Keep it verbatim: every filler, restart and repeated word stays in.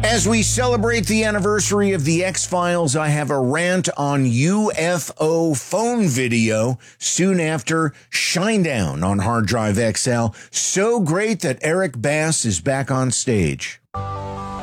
As we celebrate the anniversary of The X-Files, I have a rant on U F O phone video soon after Shinedown on Hard Drive X L. So great that Eric Bass is back on stage.